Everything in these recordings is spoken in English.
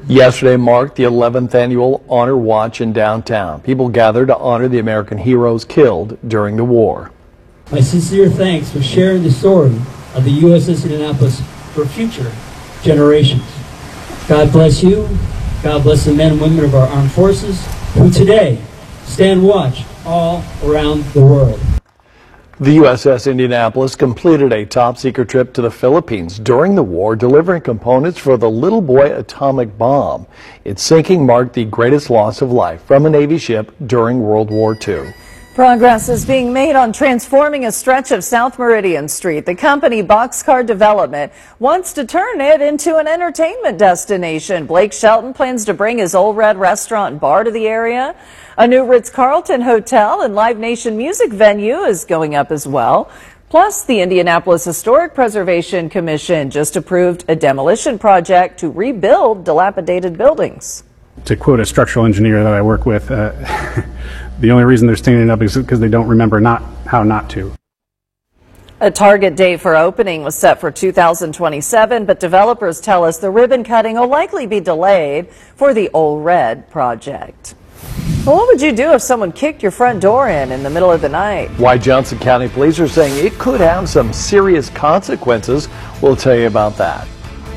Yesterday marked the 11th annual Honor Watch in downtown. People gathered to honor the American heroes killed during the war. My sincere thanks for sharing the story of the USS Indianapolis for future generations. God bless you. God bless the men and women of our armed forces who today stand watch all around the world. The USS Indianapolis completed a top-secret trip to the Philippines during the war, delivering components for the Little Boy atomic bomb. Its sinking marked the greatest loss of life from a Navy ship during World War II. Progress is being made on transforming a stretch of South Meridian Street. The company Boxcar Development wants to turn it into an entertainment destination. Blake Shelton plans to bring his Old Red restaurant and bar to the area. A new Ritz-Carlton hotel and Live Nation music venue is going up as well. Plus, the Indianapolis Historic Preservation Commission just approved a demolition project to rebuild dilapidated buildings. To quote a structural engineer that I work with, the only reason they're standing up is because they don't remember how not to. A target date for opening was set for 2027, but developers tell us the ribbon cutting will likely be delayed for the Old Red project. Well, what would you do if someone kicked your front door in the middle of the night? Why Johnson County police are saying it could have some serious consequences. We'll tell you about that.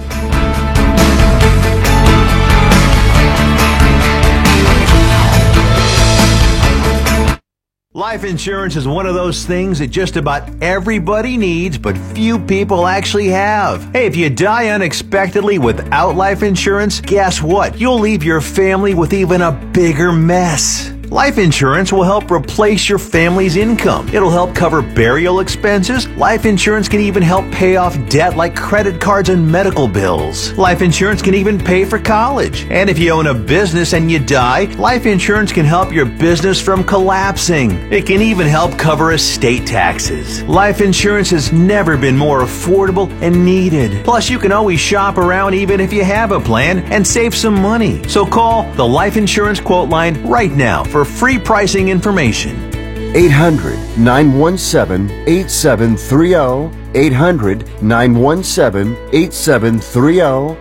Life insurance is one of those things that just about everybody needs, but few people actually have. Hey, if you die unexpectedly without life insurance, guess what? You'll leave your family with even a bigger mess. Life insurance will help replace your family's income. It'll help cover burial expenses. Life insurance can even help pay off debt like credit cards and medical bills. Life insurance can even pay for college. And if you own a business and you die, life insurance can help your business from collapsing. It can even help cover estate taxes. Life insurance has never been more affordable and needed. Plus, you can always shop around even if you have a plan and save some money. So call the Life Insurance Quote Line right now for free pricing information. 800-917-8730. 800-917-8730.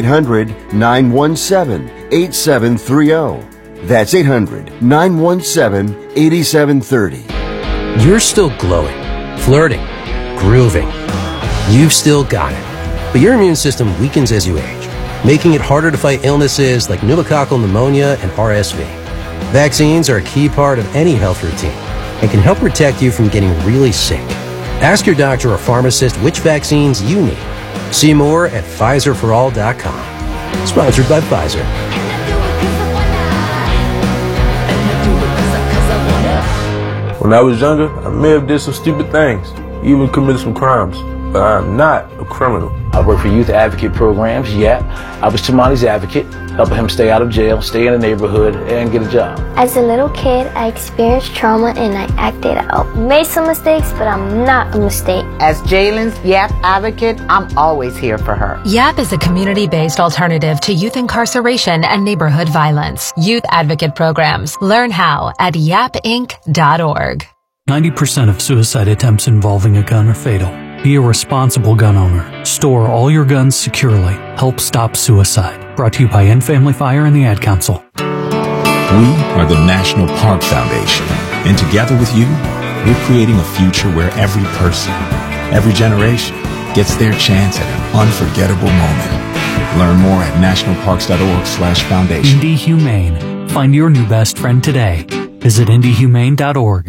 800-917-8730. That's 800-917-8730. You're still glowing, flirting, grooving. You've still got it. But your immune system weakens as you age, making it harder to fight illnesses like pneumococcal pneumonia and RSV. Vaccines are a key part of any health routine and can help protect you from getting really sick. Ask your doctor or pharmacist which vaccines you need. See more at PfizerForAll.com. Sponsored by Pfizer. When I was younger, I may have did some stupid things, even committed some crimes, but I am not a criminal. I work for youth advocate programs. Yeah, I was Tamani's advocate, helping him stay out of jail, stay in the neighborhood, and get a job. As a little kid, I experienced trauma and I acted out. Made some mistakes, but I'm not a mistake. As Jalen's YAP advocate, I'm always here for her. YAP is a community-based alternative to youth incarceration and neighborhood violence. Youth advocate programs. Learn how at yapinc.org. 90% of suicide attempts involving a gun are fatal. Be a responsible gun owner. Store all your guns securely. Help stop suicide. Brought to you by End Family Fire and the Ad Council. We are the National Park Foundation, and together with you, we're creating a future where every person, every generation, gets their chance at an unforgettable moment. Learn more at nationalparks.org/foundation. Indy Humane. Find your new best friend today. Visit indyhumane.org.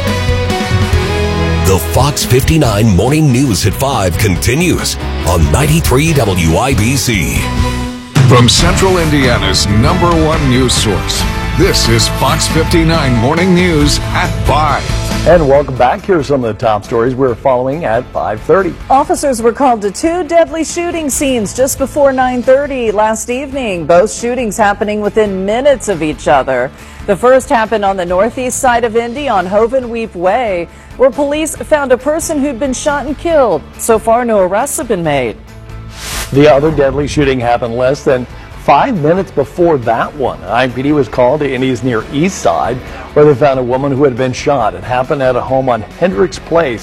The Fox 59 Morning News at 5 continues on 93 WIBC. From Central Indiana's #1 news source, this is Fox 59 Morning News at 5. And welcome back. Here are some of the top stories we're following at 5:30. Officers were called to two deadly shooting scenes just before 9:30 last evening. Both shootings happening within minutes of each other. The first happened on the northeast side of Indy on Hovenweep Way, where police found a person who'd been shot and killed. So far, no arrests have been made. The other deadly shooting happened less than 5 minutes before that one. IMPD was called to Indy's near east side, where they found a woman who had been shot. It happened at a home on Hendricks Place.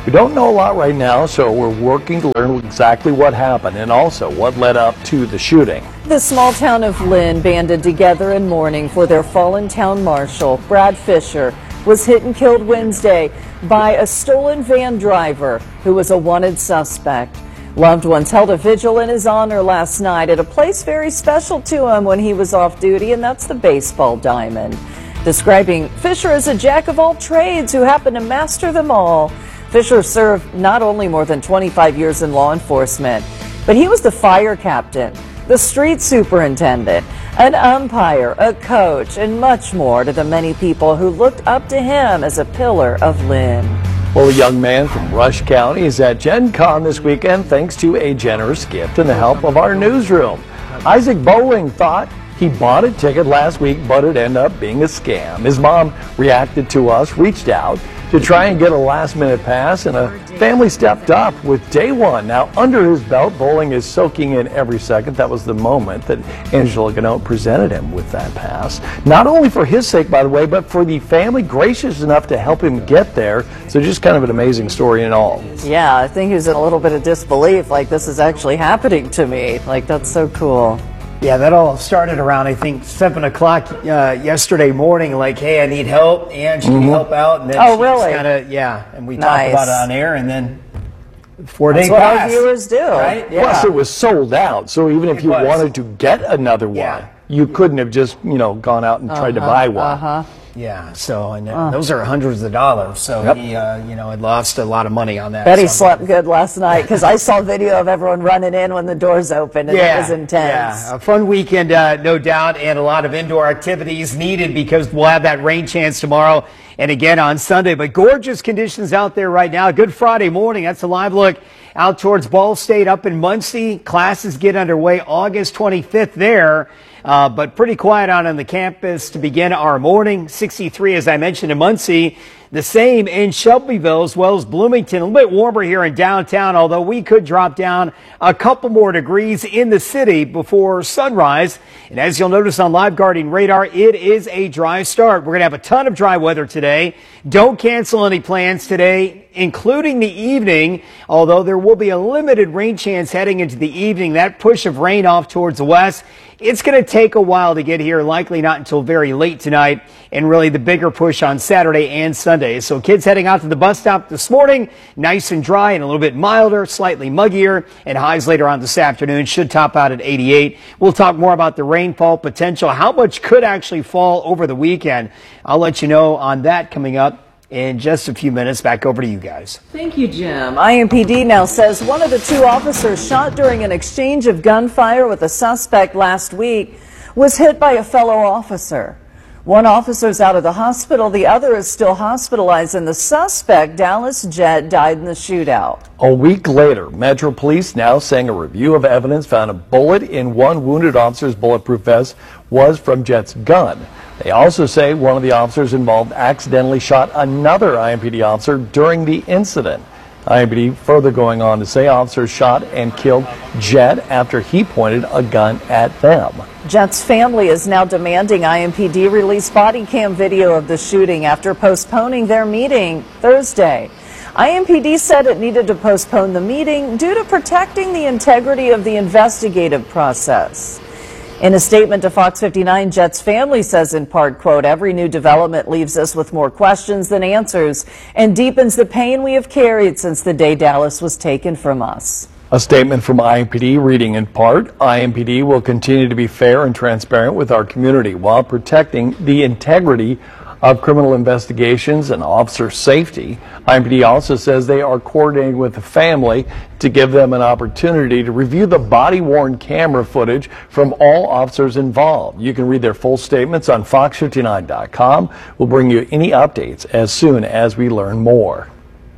We don't know a lot right now, so we're working to learn exactly what happened and also what led up to the shooting. The small town of Lynn banded together in mourning for their fallen town marshal. Brad Fisher was hit and killed Wednesday by a stolen van driver who was a wanted suspect. Loved ones held a vigil in his honor last night at a place very special to him when he was off duty, and that's the baseball diamond. Describing Fisher as a jack of all trades who happened to master them all. Fisher served not only more than 25 years in law enforcement, but he was the fire captain, the street superintendent, an umpire, a coach, and much more to the many people who looked up to him as a pillar of Lynn. Well, a young man from Rush County is at Gen Con this weekend thanks to a generous gift and the help of our newsroom. Isaac Bowling thought he bought a ticket last week, but it ended up being a scam. His mom reacted to us, reached out to try and get a last-minute pass, and a family stepped up with day one. Now, under his belt, Bowling is soaking in every second. That was the moment that Angela Gannot presented him with that pass. Not only for his sake, by the way, but for the family gracious enough to help him get there. So just kind of an amazing story in all. Yeah, I think he was in a little bit of disbelief, like this is actually happening to me. Like, that's so cool. Yeah, that all started around, I think, 7 o'clock yesterday morning. Like, hey, I need help, and she can help out. And then really? And we talked about it on air, and then 4 days That's what passed. our viewers do. Right? Yeah. Plus, it was sold out, so even if you wanted to get another one, you couldn't have just, gone out and tried to buy one. Yeah, so and those are hundreds of dollars. So he, had lost a lot of money on that. Bet he slept good last night because I saw video of everyone running in when the doors opened, and it was intense. Yeah, a fun weekend, no doubt, and a lot of indoor activities needed because we'll have that rain chance tomorrow and again on Sunday. But gorgeous conditions out there right now. Good Friday morning. That's a live look out towards Ball State up in Muncie. Classes get underway August 25th there. But pretty quiet out on the campus to begin our morning. 63, as I mentioned, in Muncie. The same in Shelbyville as well as Bloomington. A little bit warmer here in downtown, although we could drop down a couple more degrees in the city before sunrise. And as you'll notice on Live Guardian radar, it is a dry start. We're going to have a ton of dry weather today. Don't cancel any plans today, including the evening, although there will be a limited rain chance heading into the evening. That push of rain off towards the west, it's going to take a while to get here, likely not until very late tonight, and really the bigger push on Saturday and Sunday. So kids heading out to the bus stop this morning, nice and dry and a little bit milder, slightly muggier, and highs later on this afternoon should top out at 88. We'll talk more about the rainfall potential, how much could actually fall over the weekend. I'll let you know on that coming up in just a few minutes. Back over to you guys. Thank you, Jim. IMPD now says one of the two officers shot during an exchange of gunfire with a suspect last week was hit by a fellow officer. One officer's out of the hospital, the other is still hospitalized, and the suspect, Dallas Jett, died in the shootout. A week later, Metro Police now saying a review of evidence found a bullet in one wounded officer's bulletproof vest was from Jett's gun. They also say one of the officers involved accidentally shot another IMPD officer during the incident. IMPD further going on to say officers shot and killed Jett after he pointed a gun at them. Jett's family is now demanding IMPD release body cam video of the shooting after postponing their meeting Thursday. IMPD said it needed to postpone the meeting due to protecting the integrity of the investigative process. In a statement to Fox 59, Jett's family says in part, quote, "Every new development leaves us with more questions than answers and deepens the pain we have carried since the day Dallas was taken from us." A statement from IMPD reading in part, IMPD will continue to be fair and transparent with our community while protecting the integrity of criminal investigations and officer safety. IMPD also says they are coordinating with the family to give them an opportunity to review the body-worn camera footage from all officers involved. You can read their full statements on fox59.com. We'll bring you any updates as soon as we learn more.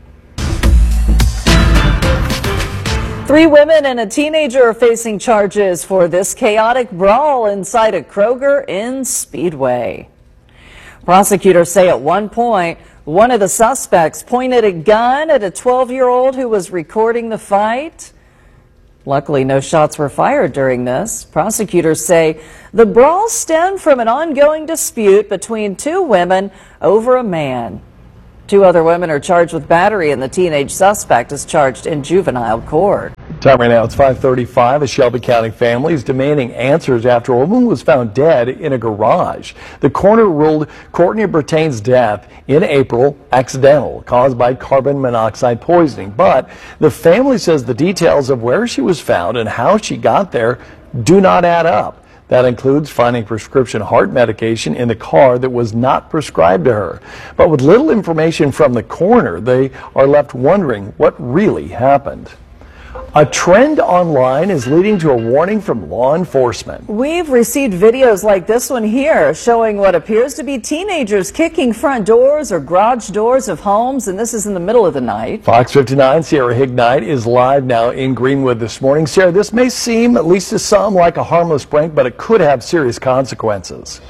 3 women and a teenager are facing charges for this chaotic brawl inside a Kroger in Speedway. Prosecutors say at one point, one of the suspects pointed a gun at a 12-year-old who was recording the fight. Luckily, no shots were fired during this. Prosecutors say the brawl stemmed from an ongoing dispute between 2 women over a man. 2 other women are charged with battery, and the teenage suspect is charged in juvenile court. Time right now, it's 5:35. A Shelby County family is demanding answers after a woman was found dead in a garage. The coroner ruled Courtney Bertain's death in April accidental, caused by carbon monoxide poisoning. But the family says the details of where she was found and how she got there do not add up. That includes finding prescription heart medication in the car that was not prescribed to her. But with little information from the coroner, they are left wondering what really happened. A trend online is leading to a warning from law enforcement. We've received videos like this one here showing what appears to be teenagers kicking front doors or garage doors of homes, and this is in the middle of the night. Fox 59 Sierra Hignite is live now in Greenwood this morning. Sarah, this may seem, at least to some, like a harmless prank, but it could have serious consequences.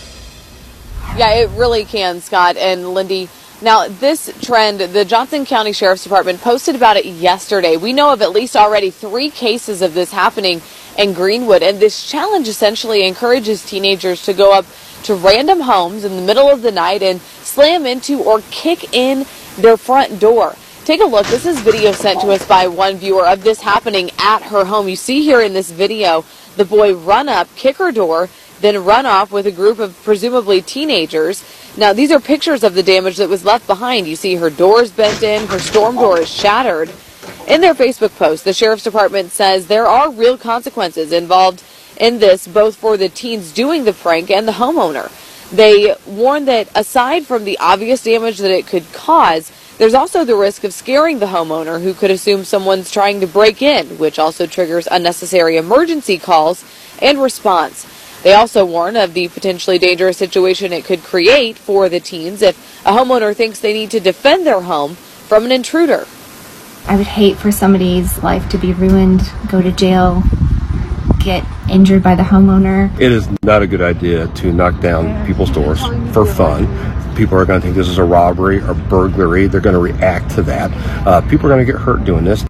Yeah, it really can, Scott and Lindy. Now, this trend, the Johnson County Sheriff's Department posted about it yesterday. We know of at least already 3 cases of this happening in Greenwood, and this challenge essentially encourages teenagers to go up to random homes in the middle of the night and slam into or kick in their front door. Take a look. This is video sent to us by one viewer of this happening at her home. You see here in this video, the boy run up, kick her door, then run off with a group of presumably teenagers. Now, these are pictures of the damage that was left behind. You see her doors bent in, her storm door is shattered. In their Facebook post, the Sheriff's Department says there are real consequences involved in this, both for the teens doing the prank and the homeowner. They warn that aside from the obvious damage that it could cause, there's also the risk of scaring the homeowner, who could assume someone's trying to break in, which also triggers unnecessary emergency calls and response. They also warn of the potentially dangerous situation it could create for the teens if a homeowner thinks they need to defend their home from an intruder. I would hate for somebody's life to be ruined, go to jail, get injured by the homeowner. It is not a good idea to knock down people's doors for fun. People are going to think this is a robbery or burglary. They're going to react to that. People are going to get hurt doing this.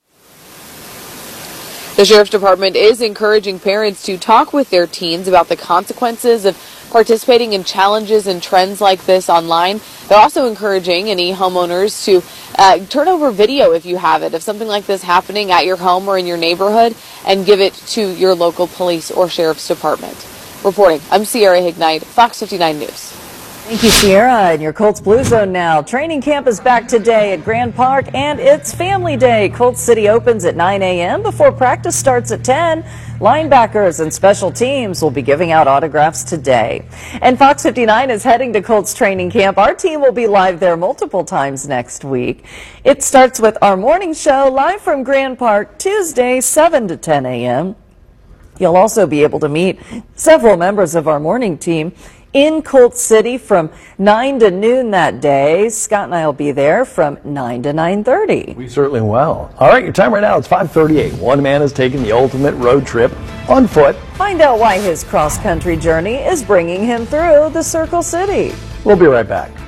The Sheriff's Department is encouraging parents to talk with their teens about the consequences of participating in challenges and trends like this online. They're also encouraging any homeowners to turn over video if you have it, of something like this happening at your home or in your neighborhood, and give it to your local police or Sheriff's Department. Reporting, I'm Sierra Hignite, Fox 59 News. Thank you, Sierra. In your Colts Blue Zone now. Training camp is back today at Grand Park, and it's Family Day. Colts City opens at 9 a.m. before practice starts at 10. Linebackers and special teams will be giving out autographs today. And Fox 59 is heading to Colts training camp. Our team will be live there multiple times next week. It starts with our morning show live from Grand Park Tuesday, 7 to 10 a.m. You'll also be able to meet several members of our morning team in Colts City from 9 to noon that day. Scott and I will be there from 9 to 9:30. We certainly will. All right, your time right now, it's 5:38. One man has taken the ultimate road trip on foot. Find out why his cross-country journey is bringing him through the Circle City. We'll be right back.